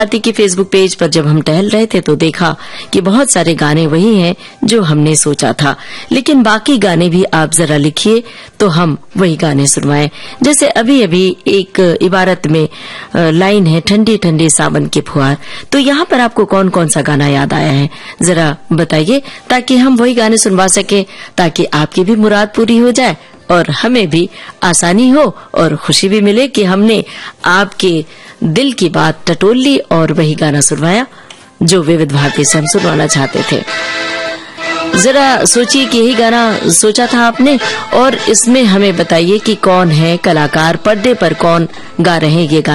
के Facebook page पर जब हम टहल रहे थे तो देखा कि बहुत सारे गाने वही हैं जो हमने सोचा था, लेकिन बाकी गाने भी आप जरा लिखिए तो हम वही गाने सुनवाएं। जैसे अभी अभी एक इबारत में लाइन है, ठंडी ठंडी सावन के फुहार। तो यहाँ पर आपको कौन कौन सा गाना याद आया है, जरा बताइए, ताकि हम वही गाने सुनवा सके, ताकि आपकी भी मुराद पूरी हो जाए और हमें भी आसानी हो और खुशी भी मिले कि हमने आपके दिल की बात टटोल ली और वही गाना सुनवाया जो विविध भारती से हम सुनवाना चाहते थे। जरा सोचिए कि यही गाना सोचा था आपने, और इसमें हमें बताइए कि कौन है कलाकार, पर्दे पर कौन गा रहे हैं ये गाना।